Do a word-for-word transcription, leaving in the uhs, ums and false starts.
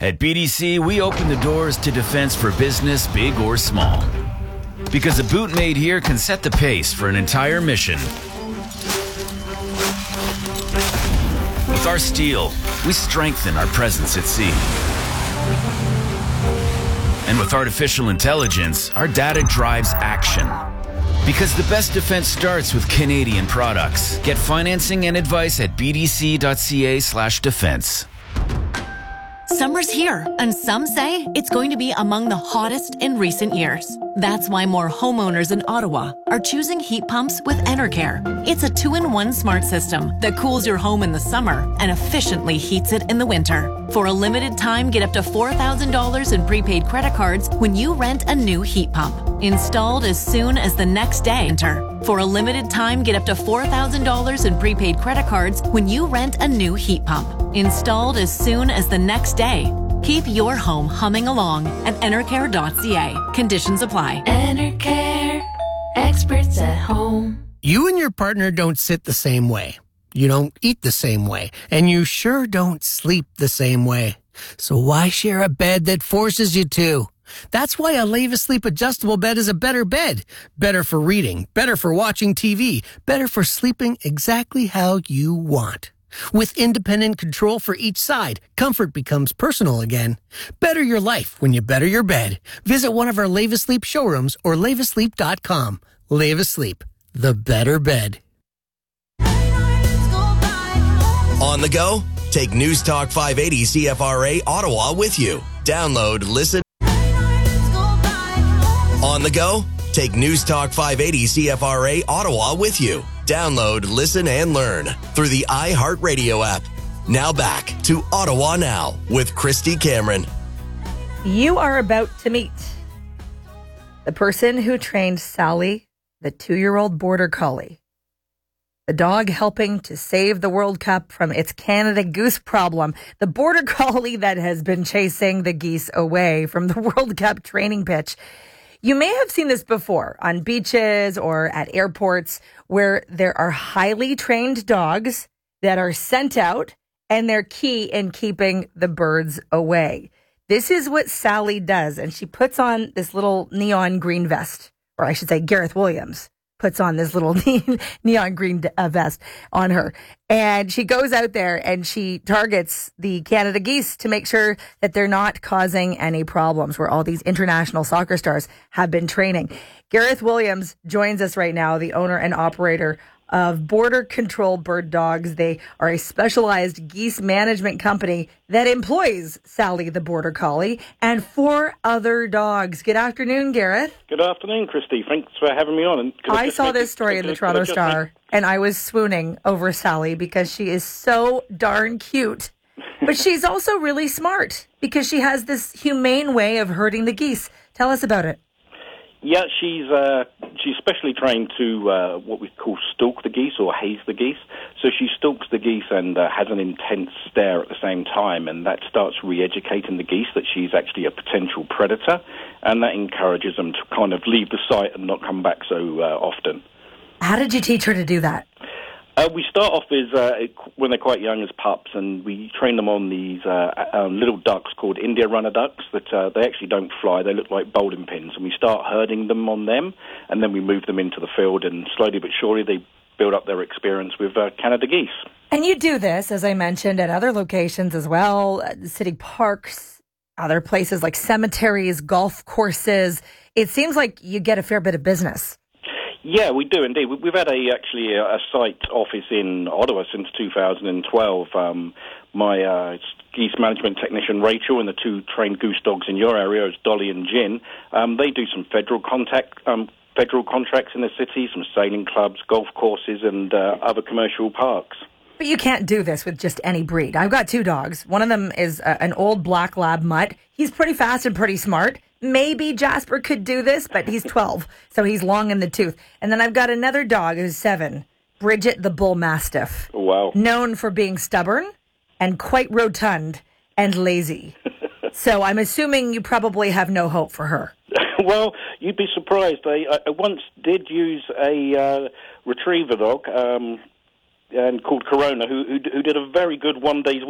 At B D C, we open the doors to defense for business, big or small. Because a boot made here can set the pace for an entire mission. With our steel, we strengthen our presence at sea. And with artificial intelligence, our data drives action. Because the best defense starts with Canadian products. Get financing and advice at bdc.ca slash defense. Summer's here, and some say it's going to be among the hottest in recent years. That's why more homeowners in Ottawa are choosing heat pumps with Enercare. It's a two-in-one smart system that cools your home in the summer and efficiently heats it in the winter. For a limited time, get up to four thousand dollars in prepaid credit cards when you rent a new heat pump. Installed as soon as the next day. Enter. For a limited time, get up to four thousand dollars in prepaid credit cards when you rent a new heat pump. Installed as soon as the next day. Keep your home humming along at enercare dot c a. Conditions apply. Enercare. Experts at home. You and your partner don't sit the same way. You don't eat the same way. And you sure don't sleep the same way. So why share a bed that forces you to? That's why a Leva Sleep adjustable bed is a better bed. Better for reading, better for watching T V, better for sleeping exactly how you want. With independent control for each side, comfort becomes personal again. Better your life when you better your bed. Visit one of our Leva Sleep showrooms or leva sleep dot com. Leva Sleep, the better bed. On the go? Take News Talk five eighty C F R A Ottawa with you. Download, listen. On the go? Take News Talk five eighty C F R A Ottawa with you. Download, listen, and learn through the iHeartRadio app. Now back to Ottawa Now with Christy Cameron. You are about to meet the person who trained Sally, the two-year-old border collie. The dog helping to save the World Cup from its Canada Goose problem. The border collie that has been chasing the geese away from the World Cup training pitch. You may have seen this before on beaches or at airports where there are highly trained dogs that are sent out and they're key in keeping the birds away. This is what Sally does, and she puts on this little neon green vest, or I should say Gareth Williams puts on this little neon green vest on her. And she goes out there and she targets the Canada geese to make sure that they're not causing any problems where all these international soccer stars have been training. Gareth Williams joins us right now, the owner and operator of Border Control Bird Dogs. They are a specialized geese management company that employs Sally the Border Collie and four other dogs. Good afternoon, Gareth. Good afternoon, Christy. Thanks for having me on. And I, I saw this story in the Toronto Star, and I was swooning over Sally because she is so darn cute. But she's also really smart because she has this humane way of herding the geese. Tell us about it. Yeah, she's uh, she's specially trained to uh, what we call stalk the geese or haze the geese. So she stalks the geese and uh, has an intense stare at the same time, and that starts re-educating the geese that she's actually a potential predator, and that encourages them to kind of leave the site and not come back so uh, often. How did you teach her to do that? Uh, we start off as uh, when they're quite young as pups, and we train them on these uh, um, little ducks called India runner ducks that uh, they actually don't fly. They look like bowling pins, and we start herding them on them, and then we move them into the field, and slowly but surely they build up their experience with uh, Canada geese. And you do this, as I mentioned, at other locations as well, city parks, other places like cemeteries, golf courses. It seems like you get a fair bit of business. Yeah, we do indeed. We've had a actually a, a site office in Ottawa since two thousand twelve. Um, my uh, geese management technician Rachel and the two trained goose dogs in your area, is Dolly and Gin. Um, they do some federal contact, um, federal contracts in the city, some sailing clubs, golf courses, and uh, other commercial parks. But you can't do this with just any breed. I've got two dogs. One of them is uh, an old black lab mutt. He's pretty fast and pretty smart. Maybe Jasper could do this, but he's twelve, so he's long in the tooth. And then I've got another dog who's seven, Bridget the Bull Mastiff. Wow. Known for being stubborn and quite rotund and lazy. So I'm assuming you probably have no hope for her. Well, you'd be surprised. I, I once did use a uh, retriever dog um, and called Corona, who, who who did a very good one day's